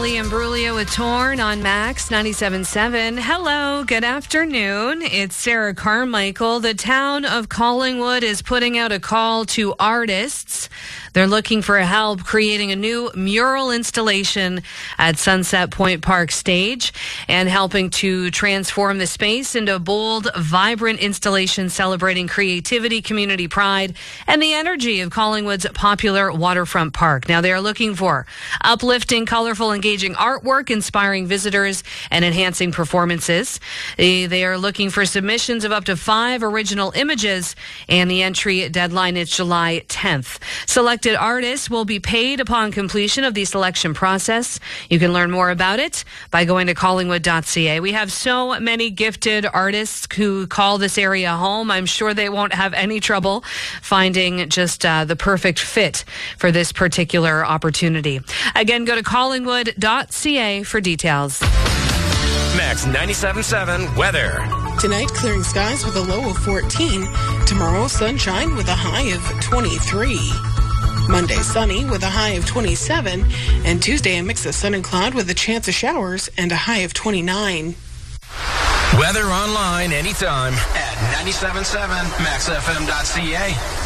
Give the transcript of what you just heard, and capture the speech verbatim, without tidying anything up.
Natalie Imbruglia with Torn on Max ninety-seven point seven. Hello, good afternoon. It's Sarah Carmichael. The town of Collingwood is putting out a call to artists. They're looking for help creating a new mural installation at Sunset Point Park Stage and helping to transform the space into a bold, vibrant installation celebrating creativity, community pride, and the energy of Collingwood's popular waterfront park. Now, they are looking for uplifting, colorful, engaging artwork, inspiring visitors, and enhancing performances. They, they are looking for submissions of up to five original images, and the entry deadline is July tenth. Selected artists will be paid upon completion of the selection process. You can learn more about it by going to collingwood dot c a. We have so many gifted artists who call this area home. I'm sure they won't have any trouble finding just uh, the perfect fit for this particular opportunity. Again, go to collingwood dot c a for details. Max ninety-seven point seven weather. Tonight, clearing skies with a low of fourteen. Tomorrow, sunshine with a high of twenty-three. Monday, sunny with a high of twenty-seven. And Tuesday, a mix of sun and cloud with a chance of showers and a high of twenty-nine. Weather online anytime at ninety-seven point seven max f m dot c a.